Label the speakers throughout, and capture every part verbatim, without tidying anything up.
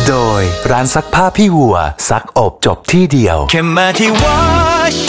Speaker 1: โดยร้านซักผ้าพี่วัวซักอบจบที่เดียว
Speaker 2: แค่มาที่ Wash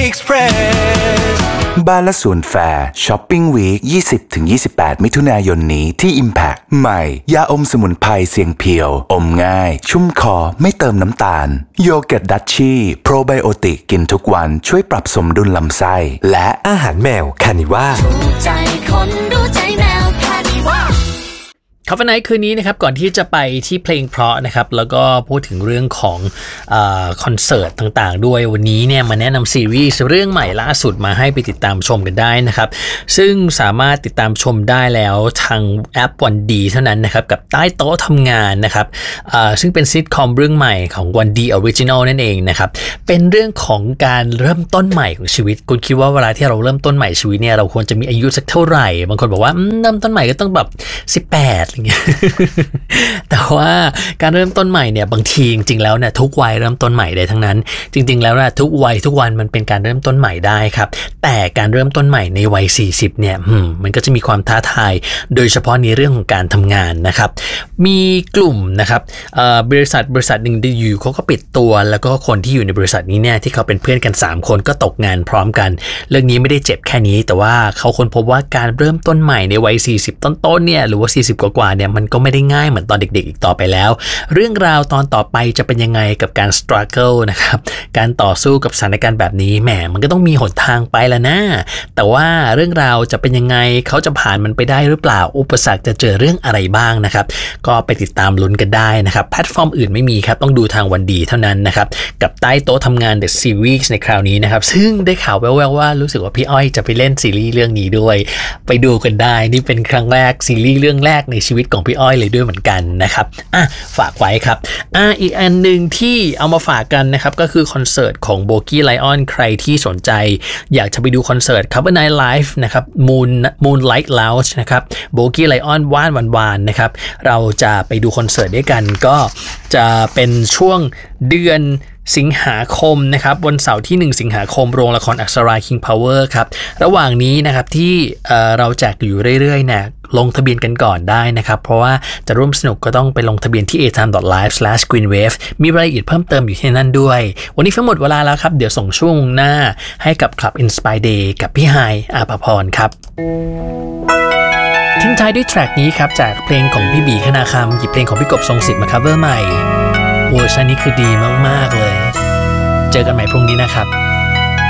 Speaker 2: Express
Speaker 1: บานและศูนย์แฟร์ช้อปปิ้งวีค ยี่สิบถึงยี่สิบแปด มิถุนายนนี้ที่ Impact ใหม่ยาอมสมุนไพรเสียงเพียวอมง่ายชุ่มคอไม่เติมน้ำตาลโยเกิร์ตดัชชี่โปรไบโอติกกินทุกวันช่วยปรับสมดุลลำไส้และอาหารแมวคานิว่า
Speaker 3: ถูกใจคนดูใจแมวคานิว่า
Speaker 4: คาเฟ่ไนท์คืนนี้นะครับก่อนที่จะไปที่เพลงเพราะนะครับแล้วก็พูดถึงเรื่องของเอ่อคอนเสิร์ตต่างๆด้วยวันนี้เนี่ยมาแนะนำซีรีส์เรื่องใหม่ล่าสุดมาให้ไปติดตามชมกันได้นะครับซึ่งสามารถติดตามชมได้แล้วทางแอปวันดีเท่านั้นนะครับกับใต้โต๊ะทำงานนะครับเอ่อซึ่งเป็นซิทคอมเรื่องใหม่ของวันดีออริจินอลนั่นเองนะครับเป็นเรื่องของการเริ่มต้นใหม่ของชีวิตคุณคิดว่าเวลาที่เราเริ่มต้นใหม่ชีวิตเนี่ยเราควรจะมีอายุสักเท่าไหร่บางคนบอกว่าเริ่มต้นใหม่ก็ต้องแบบสิบแปดแต่ว่าการเริ่มต้นใหม่เนี่ยบางทีจริงๆแล้วเนี่ยทุกวัยเริ่มต้นใหม่ได้ทั้งนั้นจริงๆแล้วนะทุกวัยทุกวันมันเป็นการเริ่มต้นใหม่ได้ครับแต่การเริ่มต้นใหม่ในวัยสี่สิบเนี่ยมันก็จะมีความท้าทายโดยเฉพาะในเรื่องของการทำงานนะครับมีกลุ่มนะครับบริษัทบริษัทหนึ่งอยู่เขาก็ปิดตัวแล้วก็คนที่อยู่ในบริษัทนี้เนี่ยที่เขาเป็นเพื่อนกันสามคนก็ตกงานพร้อมกันเรื่องนี้ไม่ได้เจ็บแค่นี้แต่ว่าเขาค้นพบว่าการเริ่มต้นใหม่ในวัยสี่สิบต้นๆเนี่ยหรือว่าสี่สิบกว่าๆเนี่ยมันก็ไม่ได้ง่ายเหมือนตอนเด็กๆอีกต่อไปแล้วเรื่องราวตอนต่อไปจะเป็นยังไงกับการ struggle นะครับการต่อสู้กับสถานการณ์แบบนี้แหมมันก็ต้องมีหนทางไปแล้วนะแต่ว่าเรื่องราวจะเป็นยังไงเขาจะผ่านมันไปได้หรือเปล่าอุปสรรคจะเจอเรื่องอะไรบ้างนะครับก็ไปติดตามลุ้นกันได้นะครับแพลตฟอร์มอื่นไม่มีครับต้องดูทางวันดีเท่านั้นนะครับกับใต้โต๊ะทำงาน The Series ในคราวนี้นะครับซึ่งได้ข่าวแว่วๆว่ารู้สึกว่าพี่อ้อยจะไปเล่นซีรีส์เรื่องนี้ด้วยไปดูกันได้นี่เป็นครั้งแรกซีรีส์เรื่องแรกในชีวิตของพี่อ้อยเลยด้วยเหมือนกันนะครับอ่ะฝากไว้ครับอ่ะอีกอันนึงที่เอามาฝากกันนะครับก็คือคอนเสิร์ตของโบกี้ไลออนใครที่สนใจอยากจะไปดูคอนเสิร์ต Cover Night Live นะครับ Moon Moonlight Lounge นะครับโบกี้ไลออนว่านวันวานนะครับเราจะไปดูคอนเสิร์ตด้วยกันก็จะเป็นช่วงเดือนสิงหาคมนะครับวันเสาร์ที่หนึ่งสิงหาคมโรงละครอักษรา King Power ครับระหว่างนี้นะครับที่เอ่อเราแจกอยู่เรื่อยๆเนี่ยลงทะเบียนกันก่อนได้นะครับเพราะว่าจะร่วมสนุกก็ต้องไปลงทะเบียนที่ เอ ไทม์ ดอท ไลฟ์ สแลช กรีนเวฟ มีรายละเอียดเพิ่มเติมอยู่ที่นั่นด้วยวันนี้ทั้งหมดเวลาแล้วครับเดี๋ยวส่งช่วงหน้าให้กับ Club Inspire Day กับพี่ไฮอาภพรครับทิ้งท้ายด้วยแทร็กนี้ครับจากเพลงของพี่บีคณาคำหยิบเพลงของพี่กบทรงศิษย์มาคัฟเวอร์ใหม่เวอร์ชันนี้คือดีมากๆเลยเจอกันใหม่พรุ่งนี้นะครับ